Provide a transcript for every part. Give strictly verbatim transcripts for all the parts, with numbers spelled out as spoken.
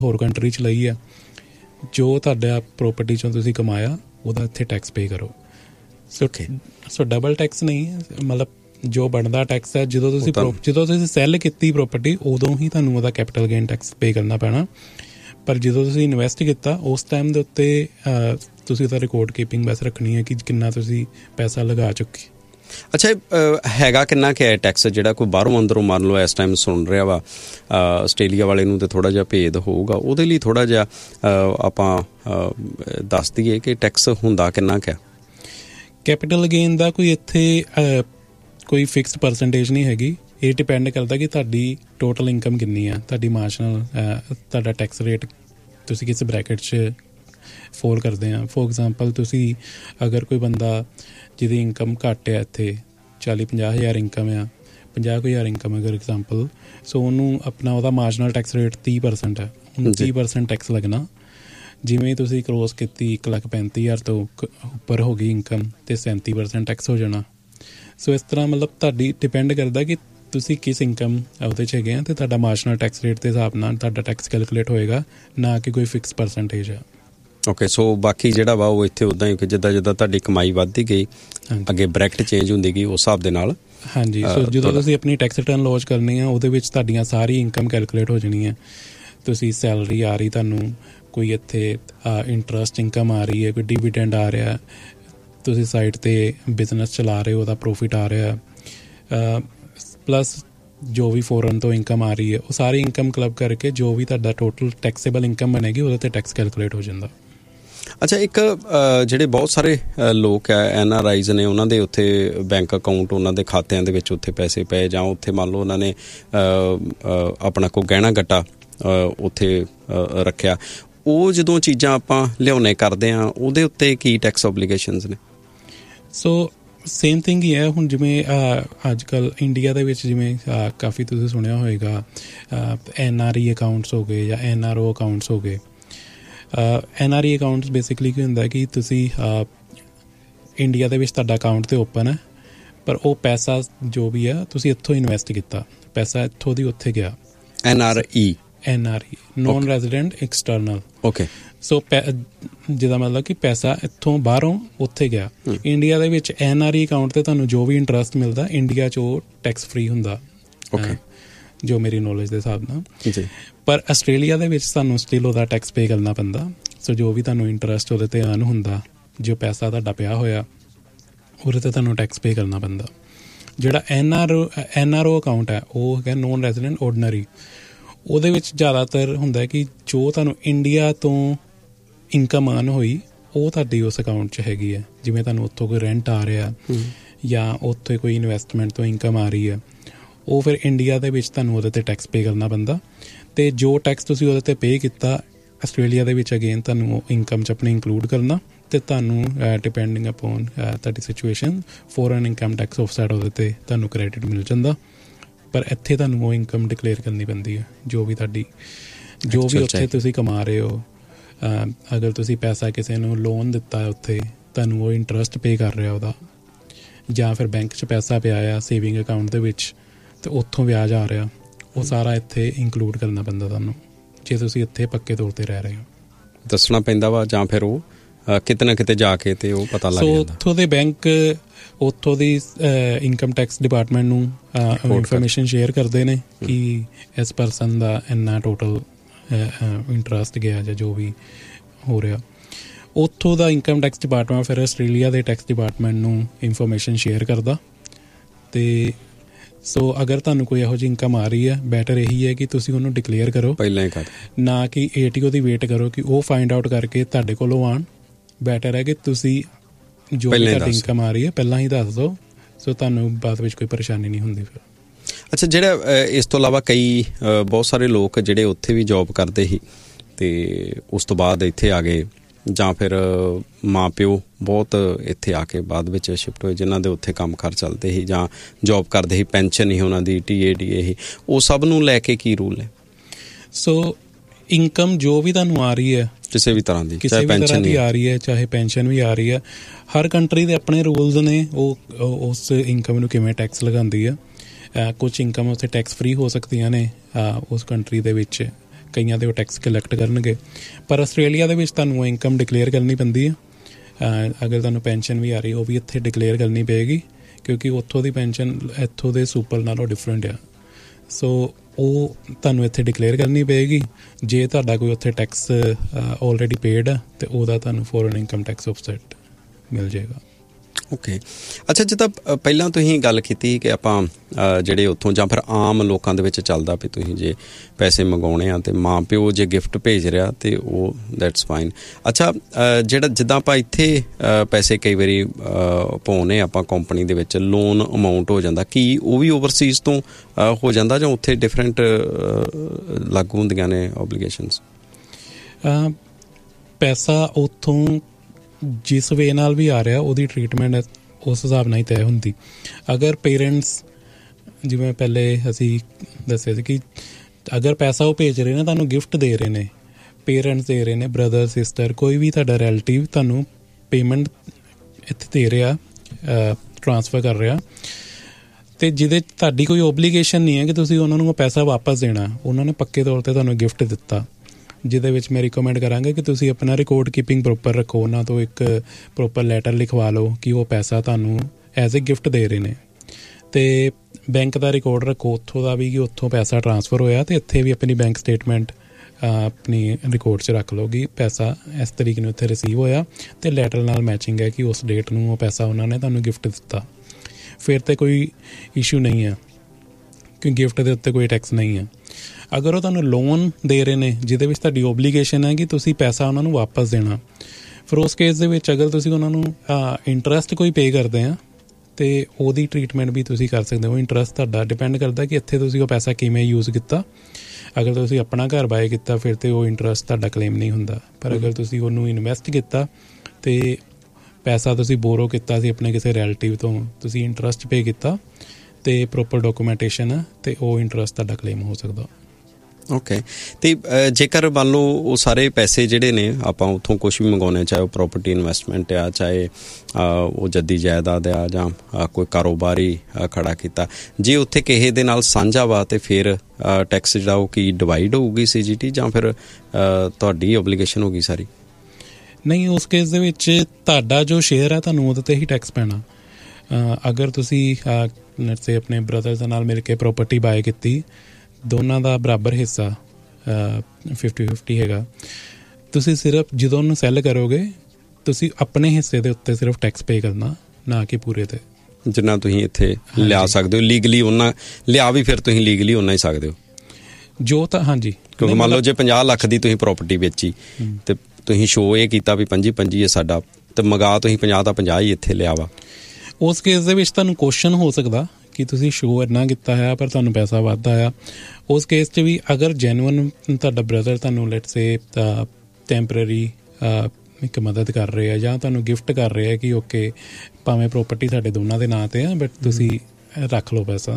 ਹੋਰ ਕੰਟਰੀ 'ਚ ਲਈ ਆ, ਜੋ ਤੁਹਾਡਾ ਪ੍ਰੋਪਰਟੀ 'ਚੋਂ ਤੁਸੀਂ ਕਮਾਇਆ ਉਹਦਾ ਇੱਥੇ ਟੈਕਸ ਪੇ ਕਰੋ। ਸੋ ਸੋ ਡਬਲ ਟੈਕਸ ਨਹੀਂ, ਮਤਲਬ ਜੋ ਬਣਦਾ ਟੈਕਸ ਹੈ ਜਦੋਂ ਤੁਸੀਂ ਜਦੋਂ ਤੁਸੀਂ ਸੈੱਲ ਕੀਤੀ ਪ੍ਰੋਪਰਟੀ ਉਦੋਂ ਹੀ ਤੁਹਾਨੂੰ ਉਹਦਾ ਕੈਪੀਟਲ ਗੇਨ ਟੈਕਸ ਪੇ ਕਰਨਾ ਪੈਣਾ। ਪਰ ਜਦੋਂ ਤੁਸੀਂ ਇਨਵੈਸਟ ਕੀਤਾ ਉਸ ਟਾਈਮ ਦੇ ਉੱਤੇ ਤੁਸੀਂ ਉਹਦਾ ਰਿਕਾਰਡ ਕੀਪਿੰਗ ਬਸ ਰੱਖਣੀ ਹੈ ਕਿ ਕਿੰਨਾ ਤੁਸੀਂ ਪੈਸਾ ਲਗਾ ਚੁੱਕੇ। ਅੱਛਾ, ਹੈਗਾ ਕਿੰਨਾ ਕੁ ਹੈ ਟੈਕਸ ਜਿਹੜਾ ਕੋਈ ਬਾਹਰੋਂ ਅੰਦਰੋਂ ਮੰਨ ਲਓ ਇਸ ਟਾਈਮ ਸੁਣ ਰਿਹਾ ਵਾ ਆਸਟ੍ਰੇਲੀਆ ਵਾਲੇ ਨੂੰ ਤਾਂ ਥੋੜ੍ਹਾ ਜਿਹਾ ਭੇਦ ਹੋਊਗਾ, ਉਹਦੇ ਲਈ ਥੋੜ੍ਹਾ ਜਿਹਾ ਆਪਾਂ ਦੱਸ ਦਈਏ ਕਿ ਟੈਕਸ ਹੁੰਦਾ ਕਿੰਨਾ ਕੁ ਹੈ? ਕੈਪੀਟਲ ਗੇਨ ਦਾ ਕੋਈ ਇੱਥੇ ਕੋਈ ਫਿਕਸਡ ਪਰਸੈਂਟੇਜ ਨਹੀਂ ਹੈਗੀ। ਇਹ ਡਿਪੈਂਡ ਕਰਦਾ ਕਿ ਤੁਹਾਡੀ ਟੋਟਲ ਇਨਕਮ ਕਿੰਨੀ ਆ, ਤੁਹਾਡੀ ਮਾਰਜਨਲ ਤੁਹਾਡਾ ਟੈਕਸ ਰੇਟ ਤੁਸੀਂ ਕਿਸ ਬਰੈਕਟ 'ਚ ਫੋਲ ਕਰਦੇ ਆ। ਫੋਰ ਐਗਜ਼ਾਮਪਲ ਤੁਸੀਂ ਅਗਰ ਕੋਈ ਬੰਦਾ ਜਿਹਦੀ ਇਨਕਮ ਘੱਟ ਆ, ਇੱਥੇ ਚਾਲੀ ਪੰਜਾਹ ਹਜ਼ਾਰ ਇਨਕਮ ਆ, ਪੰਜਾਹ ਕੁ ਹਜ਼ਾਰ ਇਨਕਮ ਅਗਰ ਐਗਜ਼ਾਮਪਲ, ਸੋ ਉਹਨੂੰ ਆਪਣਾ ਉਹਦਾ ਮਾਰਜਨਲ ਟੈਕਸ ਰੇਟ ਤੀਹ ਪਰਸੈਂਟ ਹੈ, ਉਹਨੂੰ ਤੀਹ ਪਰਸੈਂਟ ਟੈਕਸ ਲੱਗਣਾ। ਜਿਵੇਂ ਤੁਸੀਂ ਕਰੋਸ ਕੀਤੀ ਇੱਕ ਲੱਖ ਪੈਂਤੀ ਹਜ਼ਾਰ ਤੋਂ ਉੱਪਰ ਹੋ ਗਈ ਇਨਕਮ ਅਤੇ ਸੈਂਤੀ ਪਰਸੈਂਟ ਟੈਕਸ ਹੋ ਜਾਣਾ। ਸੋ ਇਸ ਤਰ੍ਹਾਂ ਮਤਲਬ ਤੁਹਾਡੀ ਡਿਪੈਂਡ ਕਰਦਾ ਕਿ ਤੁਸੀਂ ਕਿਸ ਇਨਕਮ ਉਹਦੇ 'ਚ ਹੈਗੇ ਆ ਅਤੇ ਤੁਹਾਡਾ ਮਾਰਜਨਲ ਟੈਕਸ ਰੇਟ ਦੇ ਹਿਸਾਬ ਨਾਲ ਤੁਹਾਡਾ ਟੈਕਸ ਕੈਲਕੂਲੇਟ ਹੋਏਗਾ, ਨਾ ਕਿ ਕੋਈ ਫਿਕਸ ਪਰਸੈਂਟੇਜ ਆ। ਓਕੇ, ਸੋ ਬਾਕੀ ਜਿਹੜਾ ਵਾ ਉਹ ਇੱਥੇ ਉੱਦਾਂ ਹੀ ਕਿ ਜਿੱਦਾਂ ਜਿੱਦਾਂ ਤੁਹਾਡੀ ਕਮਾਈ ਵੱਧਦੀ ਗਈ ਅੱਗੇ ਬ੍ਰੈਕਟ ਚੇਂਜ ਹੁੰਦੀ ਗਈ ਉਸ ਹਿਸਾਬ ਦੇ ਨਾਲ। ਹਾਂਜੀ, ਸੋ ਜਦੋਂ ਤੁਸੀਂ ਆਪਣੀ ਟੈਕਸ ਰਿਟਰਨ ਲੌਂਚ ਕਰਨੀ ਆ ਉਹਦੇ ਵਿੱਚ ਤੁਹਾਡੀਆਂ ਸਾਰੀ ਇਨਕਮ ਕੈਲਕੂਲੇਟ ਹੋ ਜਾਣੀ ਹੈ। ਤੁਸੀਂ ਸੈਲਰੀ ਆ ਰਹੀ ਤੁਹਾਨੂੰ, ਕੋਈ ਇੱਥੇ ਇੰਟਰਸਟ ਇਨਕਮ ਆ ਰਹੀ ਹੈ, ਕੋਈ ਡਿਵੀਡੈਂਡ ਆ ਰਿਹਾ, ਤੁਸੀਂ ਸਾਈਡ 'ਤੇ ਬਿਜ਼ਨਸ ਚਲਾ ਰਹੇ ਹੋ ਉਹਦਾ ਪ੍ਰੋਫਿਟ ਆ ਰਿਹਾ, ਪਲੱਸ ਜੋ ਵੀ ਫੋਰਨ ਤੋਂ ਇਨਕਮ ਆ ਰਹੀ ਹੈ, ਉਹ ਸਾਰੀ ਇਨਕਮ ਕਲੱਬ ਕਰਕੇ ਜੋ ਵੀ ਤੁਹਾਡਾ ਟੋਟਲ ਟੈਕਸੇਬਲ ਇਨਕਮ ਬਣੇਗੀ ਉਹਦੇ 'ਤੇ ਟੈਕਸ ਕੈਲਕੂਲੇਟ ਹੋ ਜਾਂਦਾ। ਅੱਛਾ, ਇੱਕ ਜਿਹੜੇ ਬਹੁਤ ਸਾਰੇ ਲੋਕ ਹੈ ਐਨ ਆਰ ਆਈਜ਼ ਨੇ, ਉਹਨਾਂ ਦੇ ਉੱਥੇ ਬੈਂਕ ਅਕਾਊਂਟ ਉਹਨਾਂ ਦੇ ਖਾਤਿਆਂ ਦੇ ਵਿੱਚ ਉੱਥੇ ਪੈਸੇ ਪਏ, ਜਾਂ ਉੱਥੇ ਮੰਨ ਲਓ ਉਹਨਾਂ ਨੇ ਆਪਣਾ ਕੋਈ ਗਹਿਣਾ ਗੱਟਾ ਉੱਥੇ ਰੱਖਿਆ, ਉਹ ਜਦੋਂ ਚੀਜ਼ਾਂ ਆਪਾਂ ਲਿਆਉਣੇ ਕਰਦੇ ਹਾਂ ਉਹਦੇ ਉੱਤੇ ਕੀ ਟੈਕਸ ਓਬਲੀਗੇਸ਼ਨਸ ਨੇ? ਸੋ ਸੇਮ ਥਿੰਗ ਹੀ ਹੈ। ਹੁਣ ਜਿਵੇਂ ਅੱਜ ਕੱਲ੍ਹ ਇੰਡੀਆ ਦੇ ਵਿੱਚ ਜਿਵੇਂ ਕਾਫੀ ਤੁਸੀਂ ਸੁਣਿਆ ਹੋਏਗਾ ਐਨ ਆਰ ਈ ਅਕਾਊਂਟਸ ਹੋ ਗਏ ਜਾਂ ਐਨ ਆਰ ਓ ਅਕਾਊਂਟਸ ਹੋ ਗਏ। N R E accounts basically ਕੀ ਹੁੰਦਾ ਕਿ ਤੁਸੀਂ ਇੰਡੀਆ ਦੇ ਵਿੱਚ ਤੁਹਾਡਾ ਅਕਾਊਂਟ ਤਾਂ ਓਪਨ ਹੈ, ਪਰ ਉਹ ਪੈਸਾ ਜੋ ਵੀ ਆ ਤੁਸੀਂ ਇੱਥੋਂ ਇਨਵੈਸਟ ਕੀਤਾ, ਪੈਸਾ ਇੱਥੋਂ ਦੀ ਉੱਥੇ ਗਿਆ। N R E N R E non resident external. Okay, ਸੋ ਪੈ ਜਿਹਦਾ ਮਤਲਬ ਕਿ ਪੈਸਾ ਇੱਥੋਂ ਬਾਹਰੋਂ ਉੱਥੇ ਗਿਆ। ਇੰਡੀਆ ਦੇ ਵਿੱਚ ਐਨ ਆਰ ਈ ਅਕਾਊਂਟ 'ਤੇ ਤੁਹਾਨੂੰ ਜੋ ਵੀ ਇੰਟਰਸਟ ਮਿਲਦਾ ਇੰਡੀਆ 'ਚ ਉਹ ਟੈਕਸ ਫਰੀ ਹੁੰਦਾ, ਜੋ ਮੇਰੀ ਨੌਲੇਜ ਦੇ ਹਿਸਾਬ ਨਾਲ। ਪਰ ਆਸਟ੍ਰੇਲੀਆ ਦੇ ਵਿੱਚ ਤੁਹਾਨੂੰ ਸਟਿਲ ਉਹਦਾ ਟੈਕਸ ਪੇ ਕਰਨਾ ਪੈਂਦਾ। ਸੋ ਜੋ ਵੀ ਤੁਹਾਨੂੰ ਇੰਟਰਸਟ ਉਹਦੇ 'ਤੇ ਅਰਨ ਹੁੰਦਾ, ਜੋ ਪੈਸਾ ਤੁਹਾਡਾ ਪਿਆ ਹੋਇਆ ਉਹਦੇ 'ਤੇ ਤੁਹਾਨੂੰ ਟੈਕਸ ਪੇ ਕਰਨਾ ਪੈਂਦਾ। ਜਿਹੜਾ N R N R O account ਹੈ ਉਹ ਹੈਗਾ ਨੋਨ ਰੈਜ਼ੀਡੈਂਟ ਆਰਡੀਨਰੀ। ਉਹਦੇ ਵਿੱਚ ਜ਼ਿਆਦਾਤਰ ਹੁੰਦਾ ਕਿ ਜੋ ਤੁਹਾਨੂੰ ਇੰਡੀਆ ਤੋਂ ਇਨਕਮ ਅਰਨ ਹੋਈ ਉਹ ਤੁਹਾਡੀ ਉਸ ਅਕਾਊਂਟ 'ਚ ਹੈਗੀ ਹੈ। ਜਿਵੇਂ ਤੁਹਾਨੂੰ ਉੱਥੋਂ ਕੋਈ ਰੈਂਟ ਆ ਰਿਹਾ ਜਾਂ ਉੱਥੇ ਕੋਈ ਇਨਵੈਸਟਮੈਂਟ ਤੋਂ ਇਨਕਮ ਆ ਰਹੀ ਹੈ, ਉਹ ਫਿਰ ਇੰਡੀਆ ਦੇ ਵਿੱਚ ਤੁਹਾਨੂੰ ਉਹਦੇ 'ਤੇ ਟੈਕਸ ਪੇ ਕਰਨਾ ਪੈਂਦਾ। ਅਤੇ ਜੋ ਟੈਕਸ ਤੁਸੀਂ ਉਹਦੇ 'ਤੇ ਪੇ ਕੀਤਾ ਆਸਟ੍ਰੇਲੀਆ ਦੇ ਵਿੱਚ ਅਗੇਨ ਤੁਹਾਨੂੰ ਉਹ ਇਨਕਮ 'ਚ ਆਪਣੀ ਇੰਕਲੂਡ ਕਰਨਾ, ਅਤੇ ਤੁਹਾਨੂੰ ਡਿਪੈਂਡਿੰਗ ਅਪੋਨ ਤੁਹਾਡੀ situation foreign income tax offset ਉਹਦੇ 'ਤੇ ਤੁਹਾਨੂੰ ਕ੍ਰੈਡਿਟ ਮਿਲ ਜਾਂਦਾ। ਪਰ ਇੱਥੇ ਤੁਹਾਨੂੰ ਉਹ ਇਨਕਮ ਡਿਕਲੇਅਰ ਕਰਨੀ ਪੈਂਦੀ ਹੈ, ਜੋ ਵੀ ਤੁਹਾਡੀ ਜੋ ਵੀ ਉੱਥੇ ਤੁਸੀਂ ਕਮਾ ਰਹੇ ਹੋ। ਅਗਰ ਤੁਸੀਂ ਪੈਸਾ ਕਿਸੇ ਨੂੰ ਲੋਨ ਦਿੱਤਾ ਉੱਥੇ, ਤੁਹਾਨੂੰ ਉਹ ਇੰਟਰਸਟ ਪੇ ਕਰ ਰਿਹਾ ਉਹਦਾ, ਜਾਂ ਫਿਰ ਬੈਂਕ 'ਚ ਪੈਸਾ ਪਿਆ ਆ ਸੇਵਿੰਗ ਅਕਾਊਂਟ ਦੇ ਵਿੱਚ ਅਤੇ ਉੱਥੋਂ ਵਿਆਜ ਆ ਰਿਹਾ, ਉਹ ਸਾਰਾ ਇੱਥੇ ਇੰਕਲੂਡ ਕਰਨਾ ਪੈਂਦਾ ਤੁਹਾਨੂੰ, ਜੇ ਤੁਸੀਂ ਇੱਥੇ ਪੱਕੇ ਤੌਰ 'ਤੇ ਰਹਿ ਰਹੇ ਹੋ। ਦੱਸਣਾ ਪੈਂਦਾ ਵਾ ਜਾਂ ਫਿਰ ਉਹ ਕਿਤੇ ਨਾ ਕਿਤੇ ਜਾ ਕੇ ਤੇ ਉਹ ਪਤਾ ਲੱਗ ਜਾਂਦਾ। ਸੋ ਉੱਥੋਂ ਦੇ ਬੈਂਕ ਉੱਥੋਂ ਦੀ ਇਨਕਮ ਟੈਕਸ ਡਿਪਾਰਟਮੈਂਟ ਨੂੰ ਇਨਫੋਰਮੇਸ਼ਨ ਸ਼ੇਅਰ ਕਰਦੇ ਨੇ ਕਿ ਇਸ ਪਰਸਨ ਦਾ ਇੰਨਾ ਟੋਟਲ ਇੰਟਰਸਟ ਗਿਆ ਜਾਂ ਜੋ ਵੀ ਹੋ ਰਿਹਾ। ਉੱਥੋਂ ਦਾ ਇਨਕਮ ਟੈਕਸ ਡਿਪਾਰਟਮੈਂਟ ਫਿਰ ਆਸਟ੍ਰੇਲੀਆ ਦੇ ਟੈਕਸ ਡਿਪਾਰਟਮੈਂਟ ਨੂੰ ਇਨਫੋਰਮੇਸ਼ਨ ਸ਼ੇਅਰ ਕਰਦਾ। ਅਤੇ ਸੋ ਅਗਰ ਤੁਹਾਨੂੰ ਕੋਈ ਇਹੋ ਜਿਹੀ ਇਨਕਮ ਆ ਰਹੀ ਹੈ, ਬੈਟਰ ਇਹੀ ਹੈ ਕਿ ਤੁਸੀਂ ਉਹਨੂੰ ਡਿਕਲੇਅਰ ਕਰੋ ਪਹਿਲਾਂ ਹੀ ਕਰ, ਨਾ ਕਿ A T O the wait ਕਰੋ ਕਿ ਉਹ ਫਾਈਂਡ ਆਊਟ ਕਰਕੇ ਤੁਹਾਡੇ ਕੋਲੋਂ ਆਉਣ। ਬੈਟਰ ਹੈ ਕਿ ਤੁਸੀਂ ਜੋ ਵੀ ਤੁਹਾਡੀ ਇਨਕਮ ਆ ਰਹੀ ਹੈ ਪਹਿਲਾਂ ਹੀ ਦੱਸ ਦਿਓ, ਸੋ ਤੁਹਾਨੂੰ ਬਾਅਦ ਵਿੱਚ ਕੋਈ ਪਰੇਸ਼ਾਨੀ ਨਹੀਂ ਹੁੰਦੀ ਫਿਰ। ਅੱਛਾ, ਜਿਹੜਾ ਇਸ ਤੋਂ ਇਲਾਵਾ ਕਈ ਬਹੁਤ ਸਾਰੇ ਲੋਕ ਜਿਹੜੇ ਉੱਥੇ ਵੀ ਜੋਬ ਕਰਦੇ ਸੀ ਅਤੇ ਉਸ ਤੋਂ ਬਾਅਦ ਇੱਥੇ ਆ ਗਏ, ਜਾਂ ਫਿਰ ਮਾਂ ਪਿਓ ਬਹੁਤ ਇੱਥੇ ਆ ਕੇ ਬਾਅਦ ਵਿੱਚ ਸ਼ਿਫਟ ਹੋਏ ਜਿਨ੍ਹਾਂ ਦੇ ਉੱਥੇ ਕੰਮ ਕਾਰ ਚੱਲਦੇ ਸੀ ਜਾਂ ਜੋਬ ਕਰਦੇ ਸੀ, ਪੈਨਸ਼ਨ ਨਹੀਂ ਉਹਨਾਂ ਦੀ, ਟੀ ਏ ਡੀ ਏ ਹੀ, ਉਹ ਸਭ ਨੂੰ ਲੈ ਕੇ ਕੀ ਰੂਲ ਹੈ? ਸੋ ਇਨਕਮ ਜੋ ਵੀ ਤੁਹਾਨੂੰ ਆ ਰਹੀ ਹੈ ਕਿਸੇ ਵੀ ਤਰ੍ਹਾਂ ਦੀ, ਕਿਸੇ ਵੀ ਤਰ੍ਹਾਂ ਦੀ ਆ ਰਹੀ ਹੈ, ਚਾਹੇ ਪੈਨਸ਼ਨ ਵੀ ਆ ਰਹੀ ਹੈ, ਹਰ ਕੰਟਰੀ ਦੇ ਆਪਣੇ ਰੂਲਸ ਨੇ ਉਹ ਉਸ ਇਨਕਮ ਨੂੰ ਕਿਵੇਂ ਟੈਕਸ ਲਗਾਉਂਦੀ ਹੈ। ਕੁਛ ਇਨਕਮ ਉੱਥੇ ਟੈਕਸ ਫਰੀ ਹੋ ਸਕਦੀਆਂ ਨੇ ਉਸ ਕੰਟਰੀ ਦੇ ਵਿੱਚ, ਕਈਆਂ ਦੇ ਉਹ ਟੈਕਸ ਕਲੈਕਟ ਕਰਨਗੇ। ਪਰ ਆਸਟ੍ਰੇਲੀਆ ਦੇ ਵਿੱਚ ਤੁਹਾਨੂੰ ਉਹ ਇਨਕਮ ਡਿਕਲੇਅਰ ਕਰਨੀ ਪੈਂਦੀ ਹੈ। ਅਗਰ ਤੁਹਾਨੂੰ ਪੈਨਸ਼ਨ ਵੀ ਆ ਰਹੀ ਉਹ ਵੀ ਇੱਥੇ ਡਿਕਲੇਅਰ ਕਰਨੀ ਪਏਗੀ, ਕਿਉਂਕਿ ਉੱਥੋਂ ਦੀ ਪੈਨਸ਼ਨ ਇੱਥੋਂ ਦੇ ਸੁਪਰ ਨਾਲੋਂ ਡਿਫਰੈਂਟ ਆ। ਸੋ ਉਹ ਤੁਹਾਨੂੰ ਇੱਥੇ ਡਿਕਲੇਅਰ ਕਰਨੀ ਪਏਗੀ। ਜੇ ਤੁਹਾਡਾ ਕੋਈ ਉੱਥੇ ਟੈਕਸ ਆਲਰੇਡੀ ਪੇਡ ਆ ਅਤੇ ਉਹਦਾ ਤੁਹਾਨੂੰ ਫੋਰਨ ਇਨਕਮ ਟੈਕਸ ਆਫਸੈਟ ਮਿਲ ਜਾਏਗਾ। ਓਕੇ, ਅੱਛਾ, ਜਿੱਦਾਂ ਪਹਿਲਾਂ ਤੁਸੀਂ ਗੱਲ ਕੀਤੀ ਕਿ ਆਪਾਂ ਜਿਹੜੇ ਉੱਥੋਂ ਜਾਂ ਫਿਰ ਆਮ ਲੋਕਾਂ ਦੇ ਵਿੱਚ ਚੱਲਦਾ ਵੀ ਤੁਸੀਂ ਜੇ ਪੈਸੇ ਮੰਗਾਉਣੇ ਆ ਅਤੇ ਮਾਂ ਪਿਓ ਜੇ ਗਿਫਟ ਭੇਜ ਰਿਹਾ ਅਤੇ ਉਹ ਦੈਟਸ ਫਾਈਨ। ਅੱਛਾ, ਜਿਹੜਾ ਜਿੱਦਾਂ ਆਪਾਂ ਇੱਥੇ ਪੈਸੇ ਕਈ ਵਾਰੀ ਪਾਉਂਦੇ ਆਪਾਂ ਕੰਪਨੀ ਦੇ ਵਿੱਚ ਲੋਨ ਅਮਾਊਂਟ ਹੋ ਜਾਂਦਾ, ਕੀ ਉਹ ਵੀ ਓਵਰਸੀਜ਼ ਤੋਂ ਹੋ ਜਾਂਦਾ ਜਾਂ ਉੱਥੇ ਡਿਫਰੈਂਟ ਲਾਗੂ ਹੁੰਦੀਆਂ ਨੇ ਓਬਲੀਗੇਸ਼ਨਸ? ਪੈਸਾ ਉੱਥੋਂ ਜਿਸ ਵੇ ਨਾਲ ਵੀ ਆ ਰਿਹਾ ਉਹਦੀ ਟਰੀਟਮੈਂਟ ਉਸ ਹਿਸਾਬ ਨਾਲ ਹੀ ਤੈਅ ਹੁੰਦੀ। ਅਗਰ ਪੇਰੈਂਟਸ, ਜਿਵੇਂ ਪਹਿਲੇ ਅਸੀਂ ਦੱਸਿਆ ਸੀ ਕਿ ਅਗਰ ਪੈਸਾ ਉਹ ਭੇਜ ਰਹੇ ਨੇ, ਤੁਹਾਨੂੰ ਗਿਫਟ ਦੇ ਰਹੇ ਨੇ, ਪੇਰੈਂਟਸ ਦੇ ਰਹੇ ਨੇ, ਬ੍ਰਦਰ ਸਿਸਟਰ, ਕੋਈ ਵੀ ਤੁਹਾਡਾ ਰਿਲੇਟਿਵ ਤੁਹਾਨੂੰ ਪੇਮੈਂਟ ਇੱਥੇ ਦੇ ਰਿਹਾ, ਟਰਾਂਸਫਰ ਕਰ ਰਿਹਾ, ਅਤੇ ਜਿਹਦੇ 'ਚ ਤੁਹਾਡੀ ਕੋਈ ਓਬਲੀਗੇਸ਼ਨ ਨਹੀਂ ਹੈ ਕਿ ਤੁਸੀਂ ਉਹਨਾਂ ਨੂੰ ਉਹ ਪੈਸਾ ਵਾਪਸ ਦੇਣਾ। ਉਹਨਾਂ ਨੇ ਪੱਕੇ ਤੌਰ 'ਤੇ ਤੁਹਾਨੂੰ ਗਿਫਟ ਦਿੱਤਾ, ਜਿਹਦੇ ਵਿੱਚ ਮੈਂ ਰਿਕਮੈਂਡ ਕਰਾਂਗਾ ਕਿ ਤੁਸੀਂ ਆਪਣਾ ਰਿਕਾਰਡ ਕੀਪਿੰਗ ਪ੍ਰੋਪਰ ਰੱਖੋ। ਉਹਨਾਂ ਤੋਂ ਇੱਕ ਪ੍ਰੋਪਰ ਲੈਟਰ ਲਿਖਵਾ ਲਓ ਕਿ ਉਹ ਪੈਸਾ ਤੁਹਾਨੂੰ ਐਜ਼ ਏ ਗਿਫਟ ਦੇ ਰਹੇ ਨੇ, ਅਤੇ ਬੈਂਕ ਦਾ ਰਿਕਾਰਡ ਰੱਖੋ ਉੱਥੋਂ ਦਾ ਵੀ ਕਿ ਉੱਥੋਂ ਪੈਸਾ ਟਰਾਂਸਫਰ ਹੋਇਆ, ਅਤੇ ਇੱਥੇ ਵੀ ਆਪਣੀ ਬੈਂਕ ਸਟੇਟਮੈਂਟ ਆਪਣੀ ਰਿਕਾਰਡ 'ਚ ਰੱਖ ਲਓ ਕਿ ਪੈਸਾ ਇਸ ਤਰੀਕੇ ਨੂੰ ਇੱਥੇ ਰਿਸੀਵ ਹੋਇਆ ਅਤੇ ਲੈਟਰ ਨਾਲ ਮੈਚਿੰਗ ਹੈ ਕਿ ਉਸ ਡੇਟ ਨੂੰ ਉਹ ਪੈਸਾ ਉਹਨਾਂ ਨੇ ਤੁਹਾਨੂੰ ਗਿਫਟ ਦਿੱਤਾ। ਫਿਰ ਤਾਂ ਕੋਈ ਇਸ਼ੂ ਨਹੀਂ ਹੈ ਕਿ ਗਿਫਟ ਦੇ ਉੱਤੇ ਕੋਈ ਟੈਕਸ ਨਹੀਂ ਹੈ। ਅਗਰ ਉਹ ਤੁਹਾਨੂੰ ਲੋਨ ਦੇ ਰਹੇ ਨੇ ਜਿਹਦੇ ਵਿੱਚ ਤੁਹਾਡੀ ਓਬਲੀਗੇਸ਼ਨ ਹੈ ਕਿ ਤੁਸੀਂ ਪੈਸਾ ਉਹਨਾਂ ਨੂੰ ਵਾਪਸ ਦੇਣਾ, ਫਿਰ ਉਸ ਕੇਸ ਦੇ ਵਿੱਚ ਅਗਰ ਤੁਸੀਂ ਉਹਨਾਂ ਨੂੰ ਇੰਟਰਸਟ ਕੋਈ ਪੇ ਕਰਦੇ ਆ ਅਤੇ ਉਹਦੀ ਟਰੀਟਮੈਂਟ ਵੀ ਤੁਸੀਂ ਕਰ ਸਕਦੇ ਹੋ। ਇੰਟਰਸਟ ਤੁਹਾਡਾ ਡਿਪੈਂਡ ਕਰਦਾ ਕਿ ਇੱਥੇ ਤੁਸੀਂ ਉਹ ਪੈਸਾ ਕਿਵੇਂ ਯੂਜ਼ ਕੀਤਾ। ਅਗਰ ਤੁਸੀਂ ਆਪਣਾ ਘਰ ਬਾਏ ਕੀਤਾ ਫਿਰ ਤਾਂ ਉਹ ਇੰਟਰਸਟ ਤੁਹਾਡਾ ਕਲੇਮ ਨਹੀਂ ਹੁੰਦਾ, ਪਰ ਅਗਰ ਤੁਸੀਂ ਉਹਨੂੰ ਇਨਵੈਸਟ ਕੀਤਾ ਅਤੇ ਪੈਸਾ ਤੁਸੀਂ ਬੋਰੋ ਕੀਤਾ ਸੀ ਆਪਣੇ ਕਿਸੇ ਰਿਲੇਟਿਵ ਤੋਂ, ਤੁਸੀਂ ਇੰਟਰਸਟ ਪੇ ਕੀਤਾ ਅਤੇ ਪ੍ਰੋਪਰ ਡਾਕੂਮੈਂਟੇਸ਼ਨ ਹੈ ਅਤੇ ਉਹ ਇੰਟਰਸਟ ਤੁਹਾਡਾ ਕਲੇਮ ਹੋ ਸਕਦਾ। ਓਕੇ, ਅਤੇ ਜੇਕਰ ਮੰਨ ਲਓ ਉਹ ਸਾਰੇ ਪੈਸੇ ਜਿਹੜੇ ਨੇ ਆਪਾਂ ਉੱਥੋਂ ਕੁਛ ਵੀ ਮੰਗਾਉਂਦੇ, ਚਾਹੇ ਉਹ ਪ੍ਰੋਪਰਟੀ ਇਨਵੈਸਟਮੈਂਟ ਆ, ਚਾਹੇ ਉਹ ਜੱਦੀ ਜਾਇਦਾਦ ਆ, ਜਾਂ ਕੋਈ ਕਾਰੋਬਾਰੀ ਖੜਾ ਕੀਤਾ, ਜੇ ਉੱਥੇ ਕਿਸੇ ਦੇ ਨਾਲ ਸਾਂਝਾ ਵਾ ਤਾਂ ਫਿਰ ਟੈਕਸ ਜਿਹੜਾ ਉਹ ਕੀ ਡਿਵਾਈਡ ਹੋਊਗੀ ਸੀ ਜੀ ਟੀ, ਜਾਂ ਫਿਰ ਤੁਹਾਡੀ ਓਬਲੀਗੇਸ਼ਨ ਹੋਊਗੀ ਸਾਰੀ? ਨਹੀਂ, ਉਸ ਕੇਸ ਦੇ ਵਿੱਚ ਤੁਹਾਡਾ ਜੋ ਸ਼ੇਅਰ ਹੈ ਤੁਹਾਨੂੰ ਉਹਦੇ 'ਤੇ ਹੀ ਟੈਕਸ ਪੈਣਾ। ਅਗਰ ਤੁਸੀਂ ਸੇ ਆਪਣੇ ਬ੍ਰਦਰ ਦੇ ਨਾਲ ਮਿਲ ਕੇ ਪ੍ਰੋਪਰਟੀ ਬਾਏ ਕੀਤੀ, ਦੋਨਾਂ ਦਾ ਬਰਾਬਰ ਹਿੱਸਾ ਫਿਫਟੀ ਫਿਫਟੀ ਹੈਗਾ, ਤੁਸੀਂ ਸਿਰਫ ਜਦੋਂ ਉਹਨੂੰ ਸੈੱਲ ਕਰੋਗੇ ਤੁਸੀਂ ਆਪਣੇ ਹਿੱਸੇ ਦੇ ਉੱਤੇ ਸਿਰਫ ਟੈਕਸ ਪੇ ਕਰਨਾ, ਨਾ ਕਿ ਪੂਰੇ 'ਤੇ। ਜਿੰਨਾ ਤੁਸੀਂ ਇੱਥੇ ਲਿਆ ਸਕਦੇ ਹੋ ਲੀਗਲੀ ਉਹਨਾਂ ਲਿਆ ਵੀ ਫਿਰ ਤੁਸੀਂ ਲੀਗਲੀ ਉਹਨਾਂ ਹੀ ਸਕਦੇ ਹੋ ਜੋ ਤਾਂ। ਹਾਂਜੀ, ਕਿਉਂਕਿ ਮੰਨ ਲਓ ਜੇ ਪੰਜਾਹ ਲੱਖ ਦੀ ਤੁਸੀਂ ਪ੍ਰੋਪਰਟੀ ਵੇਚੀ ਅਤੇ ਤੁਸੀਂ ਸ਼ੋਅ ਇਹ ਕੀਤਾ ਵੀ ਪੰਜੀ ਪੰਜੀ ਹੈ ਸਾਡਾ, ਅਤੇ ਮਗਾ ਤੁਸੀਂ ਪੰਜਾਹ ਦਾ ਪੰਜਾਹ ਹੀ ਇੱਥੇ ਲਿਆ ਵਾ, ਉਸ ਕੇਸ ਦੇ ਵਿੱਚ ਤੁਹਾਨੂੰ ਕੁਐਸਚਨ ਹੋ ਸਕਦਾ ਕਿ ਤੁਸੀਂ ਸ਼ੋਅ ਇੰਨਾ ਕੀਤਾ ਹੈ ਪਰ ਤੁਹਾਨੂੰ ਪੈਸਾ ਵੱਧ ਆਇਆ। ਉਸ ਕੇਸ 'ਚ ਵੀ ਅਗਰ ਜੈਨੂਅਨ ਤੁਹਾਡਾ ਬ੍ਰਦਰ ਤੁਹਾਨੂੰ ਲੈਟ ਸੇ ਟੈਂਪਰਰੀ ਇੱਕ ਮਦਦ ਕਰ ਰਹੇ ਆ ਜਾਂ ਤੁਹਾਨੂੰ ਗਿਫਟ ਕਰ ਰਹੇ ਆ ਕਿ ਓਕੇ ਭਾਵੇਂ ਪ੍ਰੋਪਰਟੀ ਸਾਡੇ ਦੋਨਾਂ ਦੇ ਨਾਂ 'ਤੇ ਆ ਬਟ ਤੁਸੀਂ ਰੱਖ ਲਓ ਪੈਸਾ,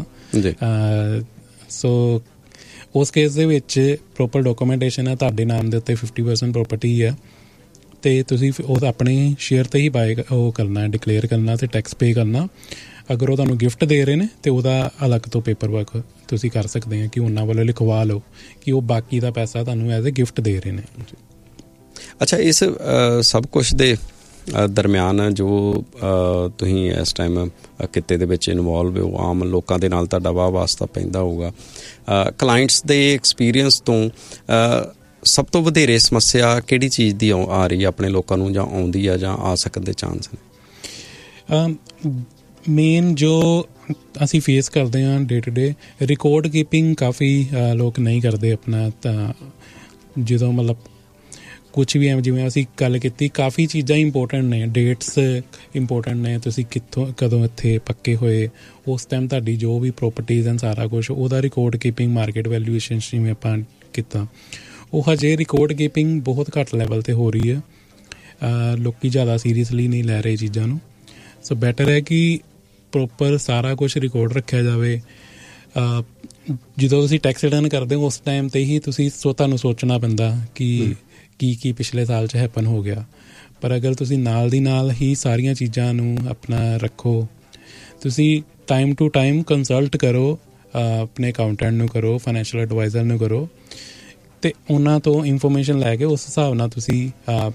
ਸੋ ਉਸ ਕੇਸ ਦੇ ਵਿੱਚ ਪ੍ਰੋਪਰ ਡਾਕੂਮੈਂਟੇਸ਼ਨ ਹੈ, ਤੁਹਾਡੇ ਨਾਮ ਦੇ ਉੱਤੇ ਫਿਫਟੀ ਪਰਸੈਂਟ ਪ੍ਰੋਪਰਟੀ ਹੈ ਅਤੇ ਤੁਸੀਂ ਉਹ ਆਪਣੇ ਸ਼ੇਅਰ 'ਤੇ ਹੀ ਬਾਏ ਉਹ ਕਰਨਾ, ਡਿਕਲੇਅਰ ਕਰਨਾ ਅਤੇ ਟੈਕਸ ਪੇ ਕਰਨਾ। ਅਗਰ ਉਹ ਤੁਹਾਨੂੰ ਗਿਫਟ ਦੇ ਰਹੇ ਨੇ ਅਤੇ ਉਹਦਾ ਅਲੱਗ ਤੋਂ ਪੇਪਰ ਵਰਕ ਤੁਸੀਂ ਕਰ ਸਕਦੇ ਆ ਕਿ ਉਹਨਾਂ ਵੱਲੋਂ ਲਿਖਵਾ ਲਓ ਕਿ ਉਹ ਬਾਕੀ ਦਾ ਪੈਸਾ ਤੁਹਾਨੂੰ ਐਜ਼ ਏ ਗਿਫਟ ਦੇ ਰਹੇ ਨੇ। ਅੱਛਾ, ਇਸ ਸਭ ਕੁਛ ਦੇ ਦਰਮਿਆਨ ਜੋ ਤੁਸੀਂ ਇਸ ਟਾਈਮ ਕਿੱਤੇ ਦੇ ਵਿੱਚ ਇਨਵੋਲਵ ਹੋ, ਆਮ ਲੋਕਾਂ ਦੇ ਨਾਲ ਤੁਹਾਡਾ ਵਾਹ ਵਾਸਤਾ ਪੈਂਦਾ ਹੋਊਗਾ, ਕਲਾਇੰਟਸ ਦੇ ਐਕਸਪੀਰੀਅੰਸ ਤੋਂ ਸਭ ਤੋਂ ਵਧੇਰੇ ਸਮੱਸਿਆ ਕਿਹੜੀ ਚੀਜ਼ ਦੀ ਆ ਰਹੀ ਹੈ ਆਪਣੇ ਲੋਕਾਂ ਨੂੰ, ਜਾਂ ਆਉਂਦੀ ਆ ਜਾਂ ਆ ਸਕਣ ਦੇ ਚਾਂਸ ਨੇ? ਮੇਨ ਜੋ ਅਸੀਂ ਫੇਸ ਕਰਦੇ ਹਾਂ day to day, record keeping ਕਾਫੀ ਲੋਕ ਨਹੀਂ ਕਰਦੇ ਆਪਣਾ। ਤਾਂ ਜਦੋਂ ਮਤਲਬ ਕੁਛ ਵੀ ਐ, ਜਿਵੇਂ ਅਸੀਂ ਗੱਲ ਕੀਤੀ, ਕਾਫੀ ਚੀਜ਼ਾਂ ਇੰਪੋਰਟੈਂਟ ਨੇ, ਡੇਟਸ ਇੰਪੋਰਟੈਂਟ ਨੇ, ਤੁਸੀਂ ਕਿੱਥੋਂ ਕਦੋਂ ਇੱਥੇ ਪੱਕੇ ਹੋਏ, ਉਸ ਟਾਈਮ ਤੁਹਾਡੀ ਜੋ ਵੀ ਪ੍ਰੋਪਰਟੀਜ਼ ਐਂਡ ਸਾਰਾ ਕੁਛ ਉਹਦਾ ਰਿਕਾਰਡ ਕੀਪਿੰਗ, ਮਾਰਕੀਟ ਵੈਲਿਊਏਸ਼ਨ ਜਿਵੇਂ ਆਪਾਂ ਕੀਤਾ, ਉਹ ਹਜੇ ਰਿਕਾਰਡ ਕੀਪਿੰਗ ਬਹੁਤ ਘੱਟ ਲੈਵਲ 'ਤੇ ਹੋ ਰਹੀ ਹੈ। ਲੋਕ ਜ਼ਿਆਦਾ ਸੀਰੀਅਸਲੀ ਨਹੀਂ ਲੈ ਰਹੇ ਚੀਜ਼ਾਂ ਨੂੰ। ਸੋ ਬੈਟਰ ਹੈ ਕਿ ਪ੍ਰੋਪਰ ਸਾਰਾ ਕੁਛ ਰਿਕਾਰਡ ਰੱਖਿਆ ਜਾਵੇ। ਜਦੋਂ ਤੁਸੀਂ ਟੈਕਸ ਰਿਟਰਨ ਕਰਦੇ ਹੋ ਉਸ ਟਾਈਮ 'ਤੇ ਹੀ ਤੁਸੀਂ ਸੋ ਤੁਹਾਨੂੰ ਸੋਚਣਾ ਪੈਂਦਾ ਕਿ ਕੀ ਕੀ ਪਿਛਲੇ ਸਾਲ 'ਚ ਹੈਪਨ ਹੋ ਗਿਆ, ਪਰ ਅਗਰ ਤੁਸੀਂ ਨਾਲ ਦੀ ਨਾਲ ਹੀ ਸਾਰੀਆਂ ਚੀਜ਼ਾਂ ਨੂੰ ਆਪਣਾ ਰੱਖੋ, ਤੁਸੀਂ ਟਾਈਮ ਟੂ ਟਾਈਮ ਕੰਸਲਟ ਕਰੋ, ਆਪਣੇ ਅਕਾਊਂਟੈਂਟ ਨੂੰ ਕਰੋ, ਫਾਈਨੈਂਸ਼ੀਅਲ ਐਡਵਾਈਜ਼ਰ ਨੂੰ ਕਰੋ, ਅਤੇ ਉਹਨਾਂ ਤੋਂ ਇਨਫੋਰਮੇਸ਼ਨ ਲੈ ਕੇ ਉਸ ਹਿਸਾਬ ਨਾਲ ਤੁਸੀਂ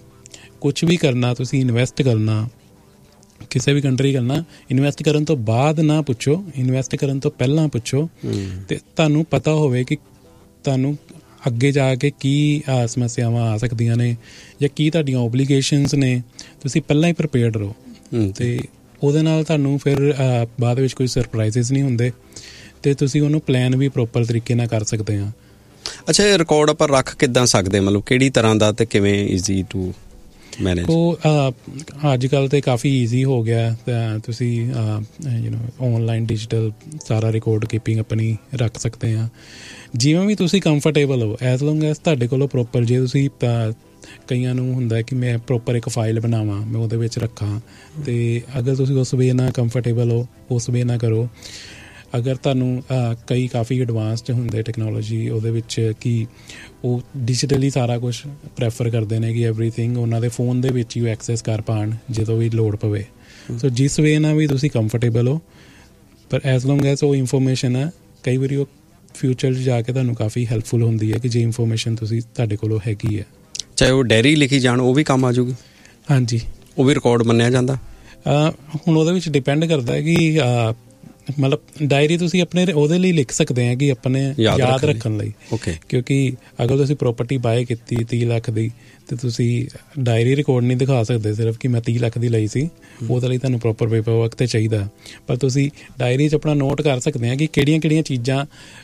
ਕੁਛ ਵੀ ਕਰਨਾ, ਤੁਸੀਂ ਇਨਵੈਸਟ ਕਰਨਾ ਕਿਸੇ ਵੀ ਕੰਟਰੀ ਕਰਨਾ, ਇਨਵੈਸਟ ਕਰਨ ਤੋਂ ਬਾਅਦ ਨਾ ਪੁੱਛੋ, ਇਨਵੈਸਟ ਕਰਨ ਤੋਂ ਪਹਿਲਾਂ ਪੁੱਛੋ ਅਤੇ ਤੁਹਾਨੂੰ ਪਤਾ ਹੋਵੇ ਕਿ ਤੁਹਾਨੂੰ ਅੱਗੇ ਜਾ ਕੇ ਕੀ ਸਮੱਸਿਆਵਾਂ ਆ ਸਕਦੀਆਂ ਨੇ ਜਾਂ ਕੀ ਤੁਹਾਡੀਆਂ ਓਬਲੀਗੇਸ਼ਨਸ ਨੇ, ਤੁਸੀਂ ਪਹਿਲਾਂ ਹੀ ਪ੍ਰੀਪੇਅਰਡ ਰਹੋ ਅਤੇ ਉਹਦੇ ਨਾਲ ਤੁਹਾਨੂੰ ਫਿਰ ਬਾਅਦ ਵਿੱਚ ਕੋਈ ਸਰਪ੍ਰਾਈਜ਼ਿਸ ਨਹੀਂ ਹੁੰਦੇ ਅਤੇ ਤੁਸੀਂ ਉਹਨੂੰ ਪਲਾਨ ਵੀ ਪ੍ਰੋਪਰ ਤਰੀਕੇ ਨਾਲ ਕਰ ਸਕਦੇ ਹਾਂ। ਅੱਛਾ, ਇਹ ਰਿਕਾਰਡ ਆਪਾਂ ਰੱਖ ਕਿੱਦਾਂ ਸਕਦੇ, ਮਤਲਬ ਕਿਹੜੀ ਤਰ੍ਹਾਂ ਦਾ ਅਤੇ ਕਿਵੇਂ ਈਜ਼ੀ ਟੂ ਮੈਨੇਜ? ਉਹ ਅੱਜ ਕੱਲ੍ਹ ਤਾਂ ਕਾਫੀ ਈਜ਼ੀ ਹੋ ਗਿਆ, ਤਾਂ ਤੁਸੀਂ ਯੂ ਨੋ ਔਨਲਾਈਨ ਡਿਜੀਟਲ ਸਾਰਾ ਰਿਕਾਰਡ ਕੀਪਿੰਗ ਆਪਣੀ ਰੱਖ ਸਕਦੇ ਹਾਂ ਜਿਵੇਂ ਵੀ ਤੁਸੀਂ ਕੰਫਰਟੇਬਲ ਹੋ, ਐਜ਼ ਲੌਂਗ ਐਜ਼ ਤੁਹਾਡੇ ਕੋਲੋਂ ਪ੍ਰੋਪਰ, ਜੇ ਤੁਸੀਂ ਕਈਆਂ ਨੂੰ ਹੁੰਦਾ ਕਿ ਮੈਂ ਪ੍ਰੋਪਰ ਇੱਕ ਫਾਈਲ ਬਣਾਵਾਂ, ਮੈਂ ਉਹਦੇ ਵਿੱਚ ਰੱਖਾਂ, ਅਤੇ ਅਗਰ ਤੁਸੀਂ ਉਸ ਵੇ ਨਾਲ ਕੰਫਰਟੇਬਲ ਹੋ ਉਸ ਵੇ ਨਾਲ ਕਰੋ। ਅਗਰ ਤੁਹਾਨੂੰ ਕਈ ਕਾਫੀ ਐਡਵਾਂਸਡ ਹੁੰਦੇ ਟੈਕਨੋਲੋਜੀ ਉਹਦੇ ਵਿੱਚ ਕਿ ਉਹ ਡਿਜੀਟਲੀ ਸਾਰਾ ਕੁਛ ਪ੍ਰੈਫਰ ਕਰਦੇ ਨੇ ਕਿ ਐਵਰੀਥਿੰਗ ਉਹਨਾਂ ਦੇ ਫੋਨ ਦੇ ਵਿੱਚ ਹੀ ਐਕਸੈਸ ਕਰ ਪਾਉਣ ਜਦੋਂ ਵੀ ਲੋੜ ਪਵੇ। ਸੋ ਜਿਸ ਵੇ ਨਾਲ ਵੀ ਤੁਸੀਂ ਕੰਫਰਟੇਬਲ ਹੋ, ਪਰ ਐਜ਼ ਲੌਂਗ ਐਜ਼ ਉਹ ਇਨਫੋਰਮੇਸ਼ਨ ਹੈ, ਕਈ ਵਾਰੀ ਉਹ ਫਿਊਚਰ 'ਚ ਜਾ ਕੇ ਤੁਹਾਨੂੰ ਕਾਫੀ ਹੈਲਪਫੁਲ ਹੁੰਦੀ ਹੈ ਕਿ ਜੇ ਇਨਫੋਰਮੇਸ਼ਨ ਤੁਸੀਂ ਤੁਹਾਡੇ ਕੋਲੋਂ ਹੈਗੀ ਹੈ। ਚਾਹੇ ਉਹ ਡਾਇਰੀ ਲਿਖੀ ਜਾਣ, ਉਹ ਵੀ ਕੰਮ ਆ ਜਾਊਗੀ? ਹਾਂਜੀ, ਉਹ ਵੀ ਰਿਕਾਰਡ ਮੰਨਿਆ ਜਾਂਦਾ? ਹੁਣ ਉਹਦੇ ਵਿੱਚ ਡਿਪੈਂਡ ਕਰਦਾ ਹੈ ਕਿ ਮਤਲਬ ਡਾਇਰੀ ਤੁਸੀਂ ਆਪਣੇ ਉਹਦੇ ਲਈ ਲਿਖ ਸਕਦੇ ਆ ਕਿ ਆਪਣੇ ਯਾਦ ਰੱਖਣ ਲਈ, ਕਿਉਂਕਿ ਅਗਰ ਤੁਸੀਂ ਪ੍ਰੋਪਰਟੀ ਬਾਏ ਕੀਤੀ ਤੀਹ ਲੱਖ ਦੀ ਅਤੇ ਤੁਸੀਂ ਡਾਇਰੀ ਰਿਕਾਰਡ ਨਹੀਂ ਦਿਖਾ ਸਕਦੇ ਸਿਰਫ ਕਿ ਮੈਂ ਤੀਹ ਲੱਖ ਦੀ ਲਈ ਸੀ, ਉਹਦੇ ਲਈ ਤੁਹਾਨੂੰ ਪ੍ਰੋਪਰ ਪੇਪਰ ਵਰਕ ਤਾਂ ਚਾਹੀਦਾ। ਪਰ ਤੁਸੀਂ ਡਾਇਰੀ 'ਚ ਆਪਣਾ ਨੋਟ ਕਰ ਸਕਦੇ ਆ ਕਿ ਕਿਹੜੀਆਂ ਕਿਹੜੀਆਂ ਚੀਜ਼ਾਂ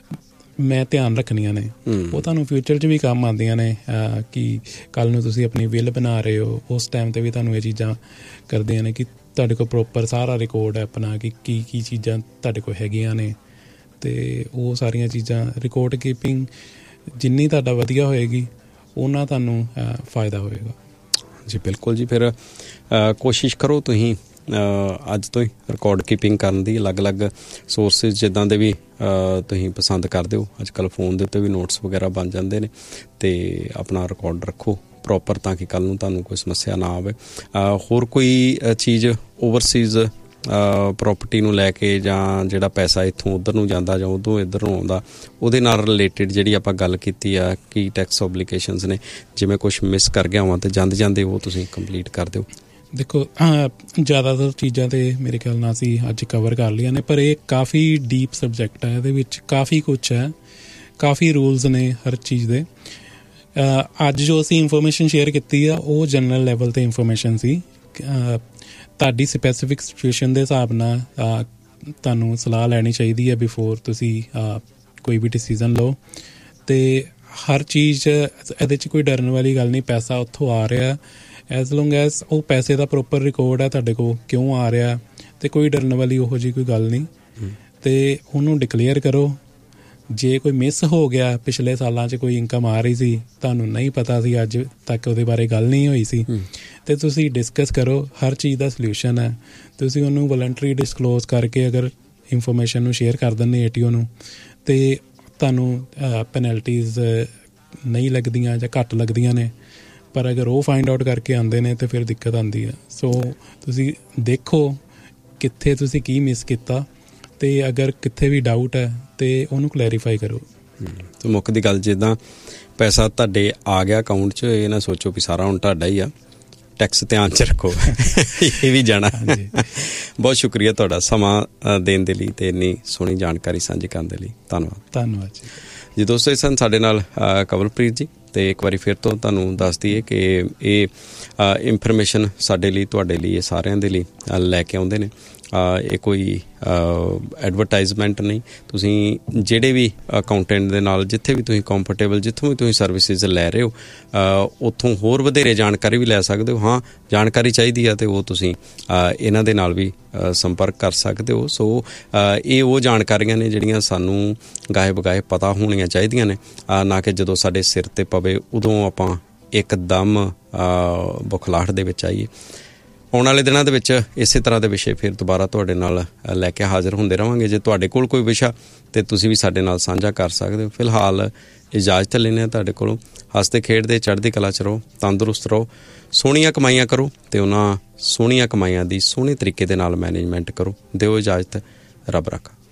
ਮੈਂ ਧਿਆਨ ਰੱਖਣੀਆਂ ਨੇ, ਉਹ ਤੁਹਾਨੂੰ ਫਿਊਚਰ 'ਚ ਵੀ ਕੰਮ ਆਉਂਦੀਆਂ ਨੇ ਕਿ ਕੱਲ੍ਹ ਨੂੰ ਤੁਸੀਂ ਆਪਣੀ ਵਿਲ ਬਣਾ ਰਹੇ ਹੋ, ਉਸ ਟਾਈਮ 'ਤੇ ਵੀ ਤੁਹਾਨੂੰ ਇਹ ਚੀਜ਼ਾਂ ਕਰਦੀਆਂ ਨੇ ਕਿ ਤੁਹਾਡੇ ਕੋਲ ਪ੍ਰੋਪਰ ਸਾਰਾ ਰਿਕਾਰਡ ਹੈ ਆਪਣਾ ਕਿ ਕੀ ਕੀ ਚੀਜ਼ਾਂ ਤੁਹਾਡੇ ਕੋਲ ਹੈਗੀਆਂ ਨੇ, ਅਤੇ ਉਹ ਸਾਰੀਆਂ ਚੀਜ਼ਾਂ ਰਿਕਾਰਡ ਕੀਪਿੰਗ ਜਿੰਨੀ ਤੁਹਾਡਾ ਵਧੀਆ ਹੋਏਗੀ ਉਹਨਾਂ ਤੁਹਾਨੂੰ ਫਾਇਦਾ ਹੋਏਗਾ। ਜੀ ਬਿਲਕੁਲ ਜੀ, ਫਿਰ ਕੋਸ਼ਿਸ਼ ਕਰੋ ਤੁਸੀਂ ਅੱਜ ਤੋਂ ਹੀ ਰਿਕਾਰਡ ਕੀਪਿੰਗ ਕਰਨ ਦੀ। ਅਲੱਗ-ਅਲੱਗ ਸੋਰਸਿਸ ਜਿੱਦਾਂ ਦੇ ਵੀ ਤੁਸੀਂ ਪਸੰਦ ਕਰਦੇ ਹੋ, ਅੱਜ ਕੱਲ੍ਹ ਫੋਨ ਦੇ ਉੱਤੇ ਵੀ ਨੋਟਸ ਵਗੈਰਾ ਬਣ ਜਾਂਦੇ ਨੇ, ਅਤੇ ਆਪਣਾ ਰਿਕਾਰਡ ਰੱਖੋ ਪ੍ਰੋਪਰ ਤਾਂ ਕਿ ਕੱਲ੍ਹ ਨੂੰ ਤੁਹਾਨੂੰ ਕੋਈ ਸਮੱਸਿਆ ਨਾ ਆਵੇ। ਹੋਰ ਕੋਈ ਚੀਜ਼ ਓਵਰਸੀਜ਼ ਪ੍ਰੋਪਰਟੀ ਨੂੰ ਲੈ ਕੇ ਜਾਂ ਜਿਹੜਾ ਪੈਸਾ ਇੱਥੋਂ ਉੱਧਰ ਨੂੰ ਜਾਂਦਾ ਜਾਂ ਉੱਧਰੋਂ ਇੱਧਰ ਨੂੰ ਆਉਂਦਾ, ਉਹਦੇ ਨਾਲ ਰਿਲੇਟਿਡ ਜਿਹੜੀ ਆਪਾਂ ਗੱਲ ਕੀਤੀ ਆ ਕੀ ਟੈਕਸ ਓਬਲੀਗੇਸ਼ਨਸ ਨੇ, ਜਿਵੇਂ ਕੁਛ ਮਿਸ ਕਰ ਗਿਆ ਹੋਵਾਂ ਤਾਂ ਜਾਂਦੇ ਜਾਂਦੇ ਉਹ ਤੁਸੀਂ ਕੰਪਲੀਟ ਕਰ ਦਿਓ। ਦੇਖੋ, ਜ਼ਿਆਦਾਤਰ ਚੀਜ਼ਾਂ ਤਾਂ ਮੇਰੇ ਖਿਆਲ ਨਾਲ ਅਸੀਂ ਅੱਜ ਕਵਰ ਕਰ ਲਈਆਂ ਨੇ, ਪਰ ਇਹ ਕਾਫੀ ਡੀਪ ਸਬਜੈਕਟ ਹੈ, ਇਹਦੇ ਵਿੱਚ ਕਾਫੀ ਕੁਛ ਹੈ, ਕਾਫੀ ਰੂਲਸ ਨੇ ਹਰ ਚੀਜ਼ ਦੇ। ਅੱਜ ਜੋ ਅਸੀਂ ਇਨਫੋਰਮੇਸ਼ਨ ਸ਼ੇਅਰ ਕੀਤੀ ਆ ਉਹ ਜਨਰਲ ਲੈਵਲ 'ਤੇ ਇਨਫੋਰਮੇਸ਼ਨ ਸੀ, ਤੁਹਾਡੀ ਸਪੈਸੀਫਿਕ ਸਿਚੁਏਸ਼ਨ ਦੇ ਹਿਸਾਬ ਨਾਲ ਤੁਹਾਨੂੰ ਸਲਾਹ ਲੈਣੀ ਚਾਹੀਦੀ ਹੈ ਬਿਫੋਰ ਤੁਸੀਂ ਕੋਈ ਵੀ ਡਿਸੀਜ਼ਨ ਲਓ। ਅਤੇ ਹਰ ਚੀਜ਼ ਇਹਦੇ 'ਚ ਕੋਈ ਡਰਨ ਵਾਲੀ ਗੱਲ ਨਹੀਂ, ਪੈਸਾ ਉੱਥੋਂ ਆ ਰਿਹਾ, ਐਜ਼ ਲੌਂਗ ਐਜ਼ ਉਹ ਪੈਸੇ ਦਾ ਪ੍ਰੋਪਰ ਰਿਕਾਰਡ ਹੈ ਤੁਹਾਡੇ ਕੋਲ ਕਿਉਂ ਆ ਰਿਹਾ, ਅਤੇ ਕੋਈ ਡਰਨ ਵਾਲੀ ਉਹੋ ਜਿਹੀ ਕੋਈ ਗੱਲ ਨਹੀਂ, ਅਤੇ ਉਹਨੂੰ ਡਿਕਲੇਅਰ ਕਰੋ। ਜੇ ਕੋਈ ਮਿਸ ਹੋ ਗਿਆ, ਪਿਛਲੇ ਸਾਲਾਂ 'ਚ ਕੋਈ ਇਨਕਮ ਆ ਰਹੀ ਸੀ, ਤੁਹਾਨੂੰ ਨਹੀਂ ਪਤਾ ਸੀ, ਅੱਜ ਤੱਕ ਉਹਦੇ ਬਾਰੇ ਗੱਲ ਨਹੀਂ ਹੋਈ ਸੀ, ਅਤੇ ਤੁਸੀਂ ਡਿਸਕਸ ਕਰੋ, ਹਰ ਚੀਜ਼ ਦਾ ਸਲਿਊਸ਼ਨ ਹੈ। ਤੁਸੀਂ ਉਹਨੂੰ ਵਲੰਟਰੀ ਡਿਸਕਲੋਜ਼ ਕਰਕੇ ਅਗਰ ਇਨਫੋਰਮੇਸ਼ਨ ਨੂੰ ਸ਼ੇਅਰ ਕਰ ਦਿੰਦੇ ਏ ਟੀ ਓ ਨੂੰ, ਅਤੇ ਤੁਹਾਨੂੰ ਪੈਨਲਟੀਜ਼ ਨਹੀਂ ਲੱਗਦੀਆਂ ਜਾਂ ਘੱਟ ਲੱਗਦੀਆਂ ਨੇ, ਪਰ ਅਗਰ ਉਹ ਫਾਈਂਡ ਆਊਟ ਕਰਕੇ ਆਉਂਦੇ ਨੇ ਤਾਂ ਫਿਰ ਦਿੱਕਤ ਆਉਂਦੀ ਹੈ। ਸੋ ਤੁਸੀਂ ਦੇਖੋ ਕਿੱਥੇ ਤੁਸੀਂ ਕੀ ਮਿਸ ਕੀਤਾ, ਅਤੇ ਅਗਰ ਕਿੱਥੇ ਵੀ ਡਾਊਟ ਹੈ ਅਤੇ ਉਹਨੂੰ ਕਲੈਰੀਫਾਈ ਕਰੋ। ਤਾਂ ਮੁੱਖ ਦੀ ਗੱਲ, ਜਿੱਦਾਂ ਪੈਸਾ ਤੁਹਾਡੇ ਆ ਗਿਆ ਅਕਾਊਂਟ 'ਚ, ਇਹ ਨਾ ਸੋਚੋ ਵੀ ਸਾਰਾ ਹੁਣ ਤੁਹਾਡਾ ਹੀ ਆ, ਟੈਕਸ ਧਿਆਨ 'ਚ ਰੱਖੋ, ਇਹ ਵੀ ਜਾਣਾ। ਬਹੁਤ ਸ਼ੁਕਰੀਆ ਤੁਹਾਡਾ ਸਮਾਂ ਦੇਣ ਦੇ ਲਈ ਅਤੇ ਇੰਨੀ ਸੋਹਣੀ ਜਾਣਕਾਰੀ ਸਾਂਝੀ ਕਰਨ ਦੇ ਲਈ, ਧੰਨਵਾਦ। ਧੰਨਵਾਦ ਜੀ। ਜੀ ਦੋਸਤੋ, ਇਹ ਸਨ ਸਾਡੇ ਨਾਲ ਕਵਲਪ੍ਰੀਤ ਜੀ, ਅਤੇ ਇੱਕ ਵਾਰੀ ਫਿਰ ਤੋਂ ਤੁਹਾਨੂੰ ਦੱਸ ਦਈਏ ਕਿ ਇਹ ਇਨਫੋਰਮੇਸ਼ਨ ਸਾਡੇ ਲਈ, ਤੁਹਾਡੇ ਲਈ, ਇਹ ਸਾਰਿਆਂ ਦੇ ਲਈ ਲੈ ਕੇ ਆਉਂਦੇ ਨੇ। ਇਹ ਕੋਈ ਐਡਵਰਟਾਈਜ਼ਮੈਂਟ ਨਹੀਂ। ਤੁਸੀਂ ਜਿਹੜੇ ਵੀ ਅਕਾਊਂਟੈਂਟ ਦੇ ਨਾਲ ਜਿੱਥੇ ਵੀ ਤੁਸੀਂ ਕੰਫਰਟੇਬਲ, ਜਿੱਥੋਂ ਵੀ ਤੁਸੀਂ ਸਰਵਿਸਿਜ਼ ਲੈ ਰਹੇ ਹੋ, ਉੱਥੋਂ ਹੋਰ ਵਧੇਰੇ ਜਾਣਕਾਰੀ ਵੀ ਲੈ ਸਕਦੇ ਹੋ। ਹਾਂ, ਜਾਣਕਾਰੀ ਚਾਹੀਦੀ ਆ ਤਾਂ ਉਹ ਤੁਸੀਂ ਇਹਨਾਂ ਦੇ ਨਾਲ ਵੀ ਸੰਪਰਕ ਕਰ ਸਕਦੇ ਹੋ। ਸੋ ਇਹ ਉਹ ਜਾਣਕਾਰੀਆਂ ਨੇ ਜਿਹੜੀਆਂ ਸਾਨੂੰ ਗਾਹੇ ਬਗਾਹੇ ਪਤਾ ਹੋਣੀਆਂ ਚਾਹੀਦੀਆਂ ਨੇ, ਨਾ ਕਿ ਜਦੋਂ ਸਾਡੇ ਸਿਰ 'ਤੇ ਪਵੇ ਉਦੋਂ ਆਪਾਂ ਇੱਕਦਮ ਬੁਖਲਾਹਟ ਦੇ ਵਿੱਚ ਆਈਏ। ਆਉਣ ਵਾਲੇ ਦਿਨਾਂ ਦੇ ਵਿੱਚ ਇਸੇ ਤਰ੍ਹਾਂ ਦੇ ਵਿਸ਼ੇ ਫਿਰ ਦੁਬਾਰਾ ਤੁਹਾਡੇ ਨਾਲ ਲੈ ਕੇ ਹਾਜ਼ਰ ਹੁੰਦੇ ਰਹਾਂਗੇ। ਜੇ ਤੁਹਾਡੇ ਕੋਲ ਕੋਈ ਵਿਸ਼ਾ ਤਾਂ ਤੁਸੀਂ ਵੀ ਸਾਡੇ ਨਾਲ ਸਾਂਝਾ ਕਰ ਸਕਦੇ ਹੋ। ਫਿਲਹਾਲ ਇਜਾਜ਼ਤ ਲੈਂਦੇ ਹਾਂ ਤੁਹਾਡੇ ਕੋਲੋਂ। ਹੱਸਦੇ ਖੇਡਦੇ ਚੜ੍ਹਦੀ ਕਲਾ 'ਚ ਰਹੋ, ਤੰਦਰੁਸਤ ਰਹੋ, ਸੋਹਣੀਆਂ ਕਮਾਈਆਂ ਕਰੋ, ਅਤੇ ਉਹਨਾਂ ਸੋਹਣੀਆਂ ਕਮਾਈਆਂ ਦੀ ਸੋਹਣੇ ਤਰੀਕੇ ਦੇ ਨਾਲ ਮੈਨੇਜਮੈਂਟ ਕਰੋ। ਦਿਓ ਇਜਾਜ਼ਤ, ਰੱਬ ਰਾਖਾ।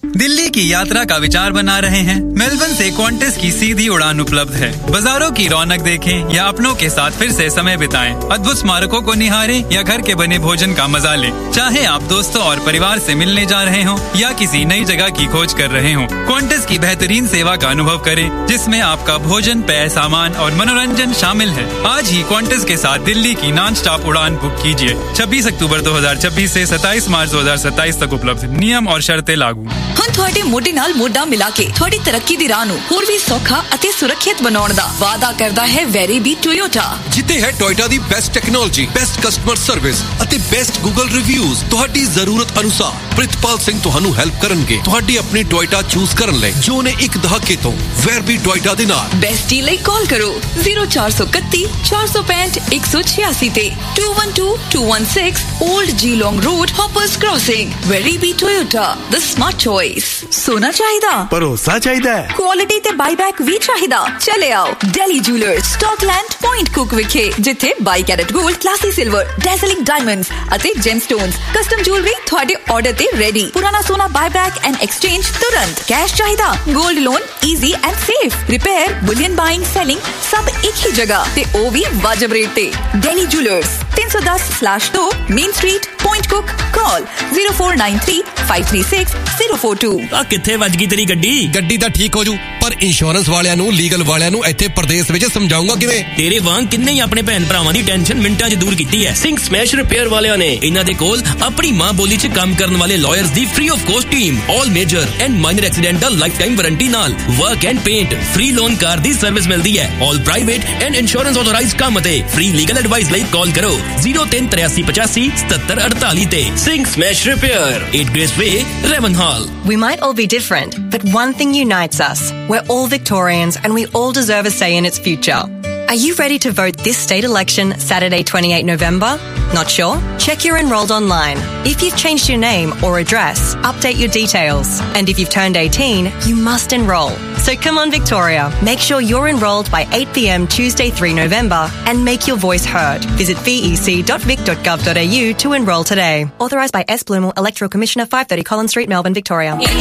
दिल्ली की यात्रा का विचार बना रहे हैं? मेलबर्न से क्वांटस की सीधी उड़ान उपलब्ध है। बाजारों की रौनक देखें या अपनों के साथ फिर से समय बिताएं। अद्भुत स्मारकों को निहारें या घर के बने भोजन का मजा लें। चाहे आप दोस्तों और परिवार से मिलने जा रहे हों या किसी नई जगह की खोज कर रहे हों, क्वांटस की बेहतरीन सेवा का अनुभव करें, जिसमें आपका भोजन, पेय, सामान और मनोरंजन शामिल है। आज ही क्वांटस के साथ दिल्ली की नॉन स्टॉप उड़ान बुक कीजिए। छब्बीस अक्टूबर दो हजार छब्बीस से सत्ताईस मार्च दो हजार सत्ताईस तक उपलब्ध। नियम और शर्तें लागू। ਹੁਣ ਤੁਹਾਡੇ ਮੋਢੇ ਨਾਲ ਮੋਢਾ ਮਿਲਾ ਕੇ ਤੁਹਾਡੀ ਤਰੱਕੀ ਦੀ ਰਾਹ ਨੂੰ ਹੋਰ ਵੀ ਸੌਖਾ ਅਤੇ ਸੁਰੱਖਿਅਤ ਬਣਾਉਣ ਦਾ ਵਾਅਦਾ ਕਰਦਾ ਹੈ ਵੈਰੀਬੀ ਟੋਯੋਟਾ, ਜਿੱਥੇ ਹੈ ਟੋਯੋਟਾ ਦੀ best technology, best customer service ਅਤੇ ਬੈਸਟ ਗੂਗਲ ਰਿਵਿਊਜ਼। ਤੁਹਾਡੀ ਜ਼ਰੂਰਤ ਅਨੁਸਾਰ ਪ੍ਰਿਤਪਾਲ ਸਿੰਘ ਤੁਹਾਨੂੰ ਹੈਲਪ ਕਰਨਗੇ ਤੁਹਾਡੀ ਆਪਣੀ ਟੋਯੋਟਾ ਚੂਜ਼ ਕਰਨ ਲਈ, ਜੋ ਨੇ ਇੱਕ ਦਹਾਕੇ ਤੋਂ ਵੈਰਬੀ ਟੋਯੋਟਾ ਦੇ ਨਾਲ। ਬੈਸਟੀ ਲਈ ਕਾਲ ਕਰੋ zero four three one four four five one one six eight ਤੇ two one two two one six Old Geelong Road, Hoppers Crossing। ਵੈਰੀਬੀ Toyota, the smart choice। सोना चाहिदा, भरोसा चाहिदा है, क्वालिटी ते बाईबैक भी चाहिदा। चले आओ daily jewellers, Scotland point cook विखे, जिथे by carat gold, classy silver, डेज़लिंग diamonds अते जेमस्टोन्स, कस्टम ज्वेलरी ਤੁਹਾਡੇ ਆਰਡਰ ਤੇ ਰੈਡੀ। ਪੁਰਾਣਾ ਸੋਨਾ ਬਾਈਬੈਕ ਐਂਡ ਐਕਸਚੇਂਜ ਤੁਰੰਤ। ਕੈਸ਼ ਚਾਹੀਦਾ, 골ਡ loan easy and safe. Repair, bullion buying, selling ਸਭ ਇੱਕ ਹੀ ਜਗ੍ਹਾ ਤੇ ਉਹ ਵੀ ਵਾਜਬ ਰੇਟ ਤੇ। डेली जूलर्स तीन सौ दस स्लैश दो main street, point cook. Call zero four nine three five three six zero four two। ਆ ਕਿੱਥੇ ਵੱਜ ਗਈ ਤੇਰੀ ਗੱਡੀ? ਗੱਡੀ ਤਾਂ ਠੀਕ ਹੋ ਜੂ, ਪਰ ਇੰਸ਼ੋਰੈਂਸ ਵਾਲਿਆਂ ਨੂੰ, ਲੀਗਲ ਵਾਲਿਆਂ ਨੂੰ ਇੱਥੇ ਪ੍ਰਦੇਸ਼ ਵਿੱਚ ਸਮਝਾਉਂਗਾ ਕਿਵੇਂ? ਤੇਰੇ ਵਾਂਗ ਕਿੰਨੇ ਹੀ ਆਪਣੇ ਭੈਣ ਭਰਾਵਾਂ ਦੀ ਟੈਨਸ਼ਨ ਮਿੰਟਾਂ 'ਚ ਦੂਰ ਕੀਤੀ ਹੈ। ਸਿੰਘ ਸਮੈਸ਼ ਰਿਪੇਅਰ ਵਾਲਿਆਂ ਨੇ ਇਹਨਾਂ ਦੇ ਕੋਲ ਆਪਣੀ ਮਾਂ ਬੋਲੀ 'ਚ ਕੰਮ ਕਰਨ ਵਾਲੇ lawyers the free of cost team, all major and minor accidental life time warranty ਨਾਲ work and paint, free loan car the service ਮਿਲਦੀ ਹੈ। ਆਲ ਪ੍ਰਾਈਵੇਟ ਐਂਡ ਇੰਸ਼ੋਰੈਂਸ ਆਥੋਰਾਈਜ਼ਡ ਕੰਮ ਅਤੇ ਫ੍ਰੀ ਲੀਗਲ ਐਡਵਾਈਸ ਲਈ ਕਾਲ ਕਰੋ zero three three eight five seven seven eight eight ਤੇ। Singh smash repair, eight Grace Way, Ravenhall। We might all be different, but one thing unites us. We're all Victorians and we all deserve a say in its future. Are you ready to vote this state election Saturday twenty-eighth November? Not sure? Check you're enrolled online. If you've changed your name or address, update your details. And if you've turned eighteen, you must enrol. So come on Victoria, make sure you're enrolled by eight p m Tuesday three November and make your voice heard. Visit v e c dot vic dot gov dot a u to enrol today. Authorised by S. Bloomer, Electoral Commissioner, five thirty Collins Street, Melbourne, Victoria.